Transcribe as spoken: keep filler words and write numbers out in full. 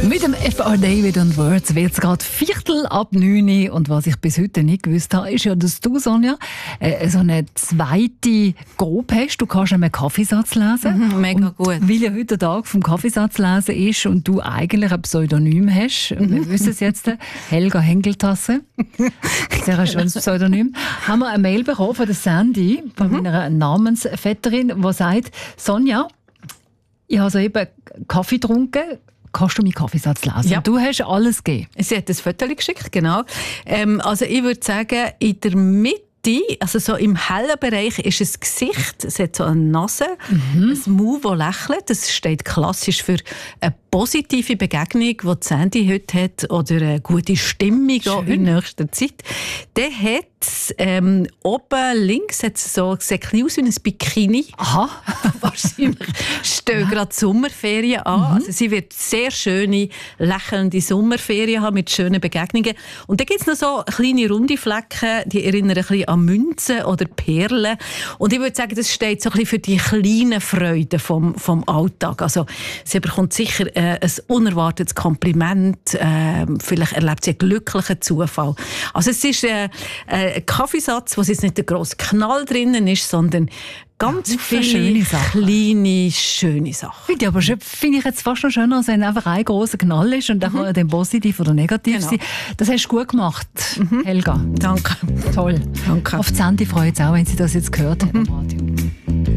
Mit dem F R David und Words wird es gerade Viertel ab neun. Und was ich bis heute nicht gewusst habe, ist ja, dass du, Sonja, äh, so eine zweite Gabe hast. Du kannst einen Kaffeesatz lesen. Mhm, mega und gut. Weil ja heute der Tag vom Kaffeesatz lesen ist und du eigentlich ein Pseudonym hast, mhm. wir wissen es jetzt, Helga Hengeltasse, sehr ein schönes Pseudonym, haben wir eine Mail bekommen von der Sandy, von mhm. meiner Namensvetterin, die sagt, Sonja, ich habe soeben Kaffee getrunken, kannst du meinen Kaffeesatz lesen? Ja. Du hast alles gegeben. Sie hat ein Foto geschickt, genau. Ähm, also ich würde sagen, in der Mitte, also so im hellen Bereich, ist ein Gesicht, es hat so eine Nase, mhm. ein Maul, das lächelt. Das steht klassisch für eine positive Begegnung, die Sandy heute hat, oder eine gute Stimmung in nächster Zeit. Der hat ähm, oben links hat es so, sieht ein aus wie ein Bikini. Aha. Wahrscheinlich stehen ja. gerade Sommerferien an. Mhm. Also sie wird sehr schöne, lächelnde Sommerferien haben mit schönen Begegnungen. Und dann gibt es noch so kleine runde Flecken, die erinnern ein bisschen an Münzen oder Perlen. Und ich würde sagen, das steht so ein bisschen für die kleinen Freuden vom, vom Alltag. Also sie bekommt sicher äh, ein unerwartetes Kompliment. Äh, vielleicht erlebt sie einen glücklichen Zufall. Also es ist äh, äh, ein Kaffeesatz, wo jetzt nicht der grosse Knall drinnen ist, sondern ganz ja, viele schöne kleine, schöne Sachen. Finde ich aber finde ich jetzt fast noch schöner, als wenn einfach ein grosser Knall ist und dann mhm. kann er dann positiv oder negativ genau. sein. Das hast du gut gemacht, mhm. Helga. Danke. Toll. Danke. Auf die Sandy freut es auch, wenn sie das jetzt gehört hat am Radio.